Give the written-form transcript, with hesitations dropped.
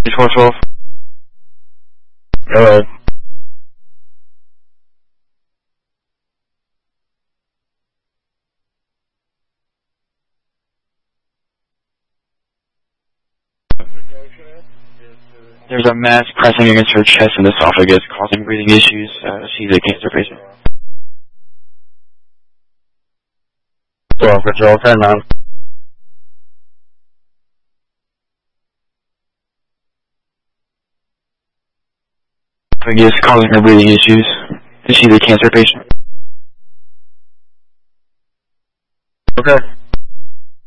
1212. Hello. There's a mass pressing against her chest and esophagus, causing breathing issues. She's a cancer patient. 12 Control, 10-9. Esophagus causing her breathing issues. She's a cancer patient. Okay.